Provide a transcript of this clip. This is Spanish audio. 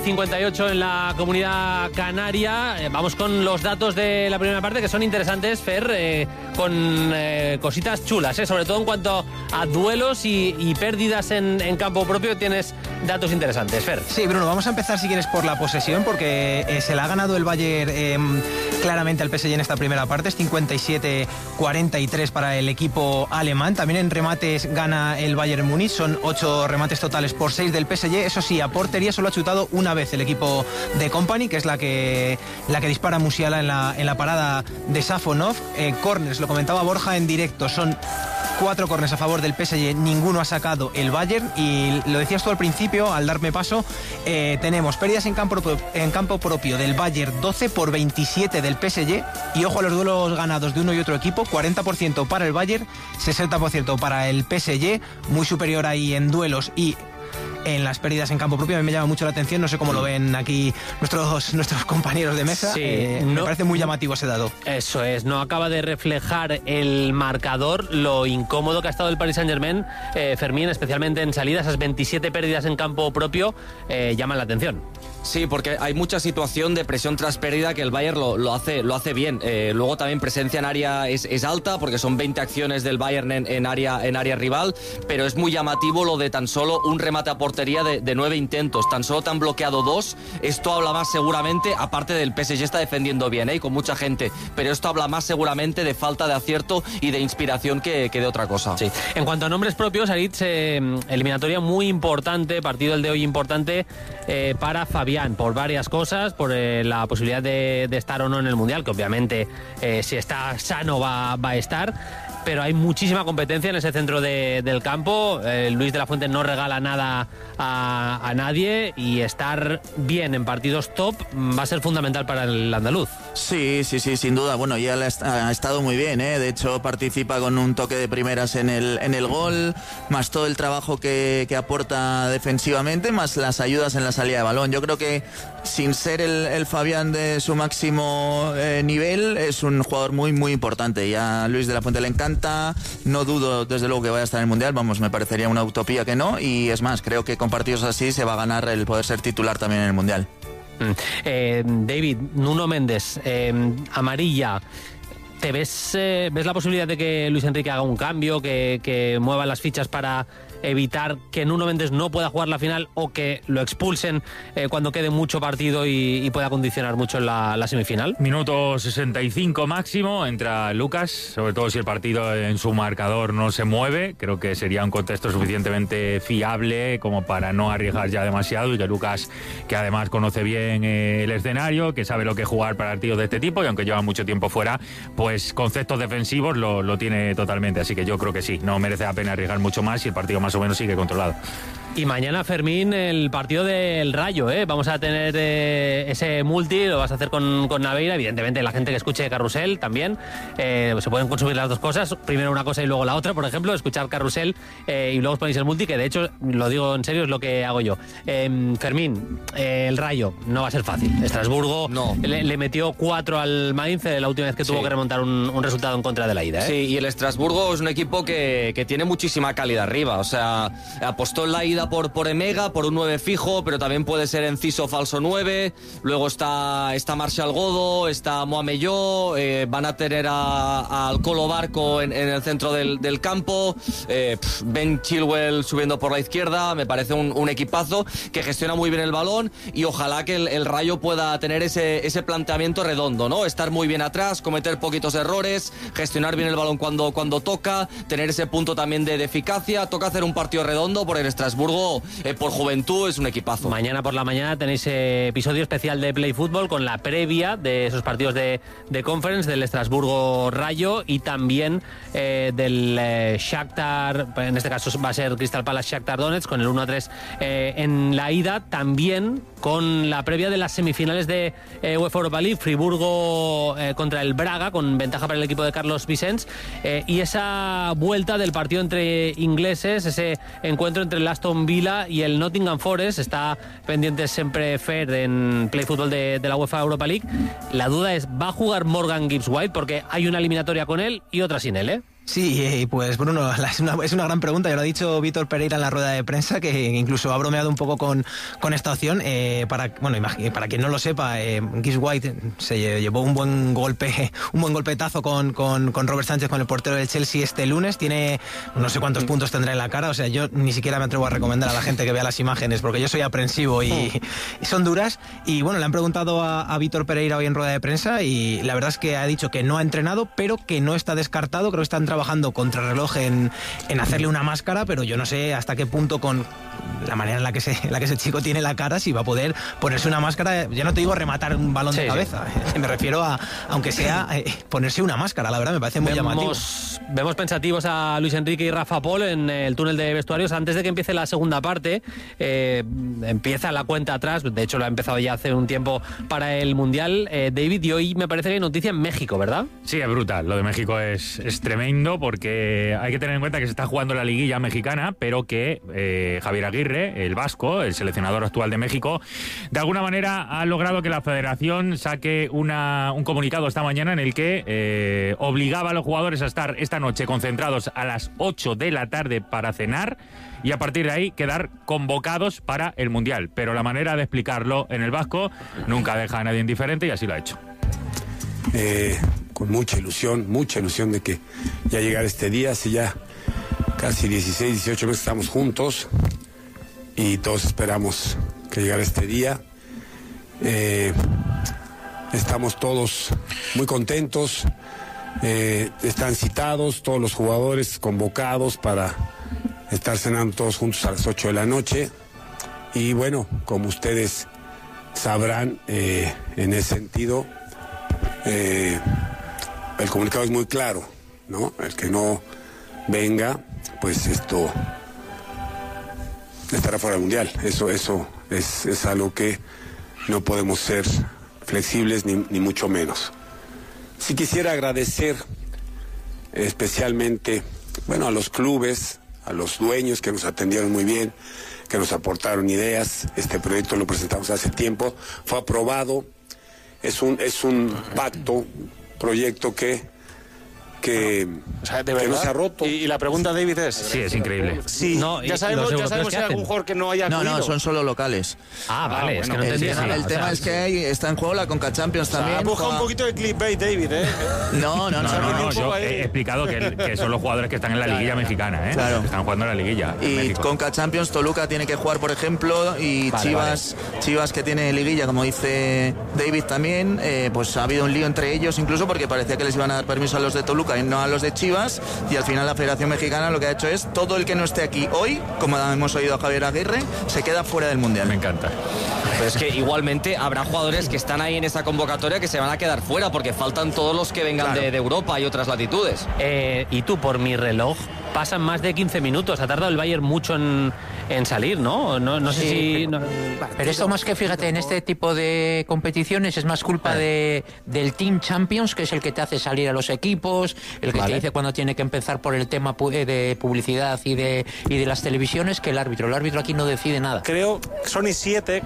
58 en la Comunidad Canaria. Vamos con los datos de la primera parte que son interesantes, Fer, con cositas chulas, sobre todo en cuanto a duelos y pérdidas en campo propio. Tienes datos interesantes, Fer. Sí, Bruno, vamos a empezar si quieres por la posesión, porque se la ha ganado el Bayern claramente al PSG en esta primera parte. Es 57-43 para el equipo alemán. También en remates gana el Bayern Múnich, son 8 remates totales por 6 del PSG. Eso sí, a portería solo ha chutado una vez el equipo de Kompany, que es la que dispara Musiala en la parada de Safonov. Corners, lo comentaba Borja en directo, son 4 corners a favor del PSG, ninguno ha sacado el Bayern. Y lo decías tú al principio, al darme paso, tenemos pérdidas en campo propio del Bayern, 12 por 27 del PSG. Y ojo a los duelos ganados de uno y otro equipo, 40% para el Bayern, 60% para el PSG, muy superior ahí en duelos y en las pérdidas en campo propio. A mí me llama mucho la atención, no sé cómo lo ven aquí nuestros compañeros de mesa. Sí, me parece muy llamativo ese dado. Eso es, no acaba de reflejar el marcador lo incómodo que ha estado el Paris Saint-Germain, Fermín, especialmente en salida. Esas 27 pérdidas en campo propio llaman la atención. Sí, porque hay mucha situación de presión tras pérdida que el Bayern lo hace bien. Luego también presencia en área es alta, porque son 20 acciones del Bayern en área rival, pero es muy llamativo lo de tan solo un remate a portería de 9 intentos. Tan solo te han bloqueado 2. Esto habla más seguramente, aparte del PSG está defendiendo bien, y con mucha gente, pero esto habla más seguramente de falta de acierto y de inspiración que de otra cosa. Sí. En cuanto a nombres propios, Aritz, eliminatoria muy importante, partido el de hoy importante para Fabián, por varias cosas, por la posibilidad de estar o no en el Mundial, que obviamente si está sano va a estar, pero hay muchísima competencia en ese centro del campo. Luis de la Fuente no regala nada a nadie, y estar bien en partidos top va a ser fundamental para el andaluz. Sí, sin duda. Bueno, ya ha estado muy bien, De hecho, participa con un toque de primeras en el gol, más todo el trabajo que aporta defensivamente, más las ayudas en la salida de balón. Yo creo que sin ser el Fabián de su máximo nivel, es un jugador muy, muy importante. Ya a Luis de la Fuente le encanta, no dudo desde luego que vaya a estar en el Mundial, vamos, me parecería una utopía que no, y es más, creo que con partidos así se va a ganar el poder ser titular también en el Mundial. David, Nuno Méndez, amarilla. ¿Te ves la posibilidad de que Luis Enrique haga un cambio, que mueva las fichas para evitar que Nuno Méndez no pueda jugar la final, o que lo expulsen cuando quede mucho partido y pueda condicionar mucho en la semifinal? Minuto 65 máximo, entra Lucas, sobre todo si el partido en su marcador no se mueve. Creo que sería un contexto suficientemente fiable como para no arriesgar ya demasiado, y que Lucas, que además conoce bien el escenario, que sabe lo que es jugar partidos de este tipo, y aunque lleva mucho tiempo fuera, pues conceptos defensivos lo tiene totalmente. Así que yo creo que sí, no merece la pena arriesgar mucho más, y el partido más o menos sigue controlado. Y mañana, Fermín, el partido del Rayo, Vamos a tener ese multi, lo vas a hacer con Naveira. Evidentemente, la gente que escuche Carrusel también. Se pueden consumir las dos cosas, primero una cosa y luego la otra. Por ejemplo, escuchar Carrusel y luego os ponéis el multi, que de hecho, lo digo en serio, es lo que hago yo. Fermín, el Rayo no va a ser fácil. Estrasburgo no. le metió 4 al Mainz la última vez que tuvo que remontar un resultado en contra de la ida. Sí, y el Estrasburgo es un equipo que tiene muchísima calidad arriba. O sea, apostó en la ida por Emega, por un 9 fijo, pero también puede ser Enciso falso 9. Luego está Marshall Godo, está Moamelló, van a tener al Colo Barco en el centro del campo, Ben Chilwell subiendo por la izquierda. Me parece un equipazo que gestiona muy bien el balón, y ojalá que el Rayo pueda tener ese planteamiento redondo, ¿no? Estar muy bien atrás, cometer poquitos errores, gestionar bien el balón cuando toca, tener ese punto también de eficacia. Toca hacer un partido redondo, por el Estrasburgo, por juventud, es un equipazo. Mañana por la mañana tenéis episodio especial de Play Fútbol con la previa de esos partidos de Conference, del Estrasburgo Rayo, y también del Shakhtar, en este caso va a ser Crystal Palace Shakhtar Donetsk, con el 1-3 en la ida. También con la previa de las semifinales de UEFA Europa League, Friburgo contra el Braga, con ventaja para el equipo de Carlos Vicens, y esa vuelta del partido entre ingleses, ese encuentro entre el Aston Villa y el Nottingham Forest. Está pendiente siempre Fer en Play Fútbol de la UEFA Europa League. La duda es, ¿va a jugar Morgan Gibbs White? Porque hay una eliminatoria con él y otra sin él, Sí, pues Bruno, es una gran pregunta. Ya lo ha dicho Víctor Pereira en la rueda de prensa, que incluso ha bromeado un poco con esta opción. Para quien no lo sepa, Gibbs White se llevó un buen golpetazo con Robert Sánchez, con el portero del Chelsea este lunes. Tiene no sé cuántos puntos tendrá en la cara. O sea, yo ni siquiera me atrevo a recomendar a la gente que vea las imágenes, porque yo soy aprensivo y son duras. Y bueno, le han preguntado a Víctor Pereira hoy en rueda de prensa, y la verdad es que ha dicho que no ha entrenado, pero que no está descartado. Creo que están trabajando contrarreloj en hacerle una máscara, pero yo no sé hasta qué punto, con la manera en la que ese chico tiene la cara, si va a poder ponerse una máscara. Yo no te digo rematar un balón de cabeza, me refiero a, aunque sea ponerse una máscara. La verdad me parece muy llamativo. Vemos pensativos a Luis Enrique y Rafa Pol en el túnel de vestuarios antes de que empiece la segunda parte. Empieza la cuenta atrás, de hecho lo ha empezado ya hace un tiempo para el Mundial. David, y hoy me parece que hay noticia en México, ¿verdad? Sí, es brutal. Lo de México es tremendo, porque hay que tener en cuenta que se está jugando la liguilla mexicana, pero que Javier Aguirre, el vasco, el seleccionador actual de México, de alguna manera ha logrado que la federación saque un comunicado esta mañana en el que obligaba a los jugadores a estar esta noche concentrados a las 8 de la tarde para cenar, y a partir de ahí quedar convocados para el Mundial. Pero la manera de explicarlo en el vasco nunca deja a nadie indiferente, y así lo ha hecho. Con mucha ilusión de que ya llegara este día. Hace ya casi 16, 18 meses estamos juntos y todos esperamos que llegara este día. Estamos todos muy contentos, están citados todos los jugadores convocados para estar cenando todos juntos a las 8 de la noche. Y bueno, como ustedes sabrán, en ese sentido, el comunicado es muy claro, ¿no? El que no venga, pues esto estará fuera del Mundial. Eso es algo que no podemos ser flexibles ni mucho menos. Sí quisiera agradecer especialmente, bueno, a los clubes, a los dueños que nos atendieron muy bien, que nos aportaron ideas. Este proyecto lo presentamos hace tiempo, fue aprobado. Es un pacto, proyecto que o sea, de verdad, no se ha roto. Y la pregunta, David, es... Sí, es increíble. Sí, no, ya sabemos si hay algún jugador que no haya acudido. No, son solo locales. Vale, es que no entendía nada. El tema es que está en juego la Conca Champions también. Ha buscado un poquito de clickbait, David, ¿eh? No, yo he explicado que son los jugadores que están en la liguilla mexicana, ¿eh? Claro. Que están jugando en la liguilla. Y Conca Champions, Toluca tiene que jugar, por ejemplo, y Chivas que tiene liguilla, como dice David también, pues ha habido un lío entre ellos, incluso porque parecía que les iban a dar permiso a los de Toluca y no a los de Chivas, y al final la Federación Mexicana lo que ha hecho es todo el que no esté aquí hoy, como hemos oído a Javier Aguirre, se queda fuera del Mundial. Me encanta. Pero es que igualmente habrá jugadores que están ahí en esta convocatoria que se van a quedar fuera, porque faltan todos los que vengan de Europa y otras latitudes. Y tú, por mi reloj, pasan más de 15 minutos. Ha tardado el Bayern mucho en salir, ¿no? No sé si... Pero esto más que, fíjate, en este tipo de competiciones es más culpa del Team Champions, que es el que te hace salir a los equipos, el que te dice cuando tiene que empezar por el tema de publicidad y de las televisiones, que el árbitro. El árbitro aquí no decide nada. Creo que son y 7...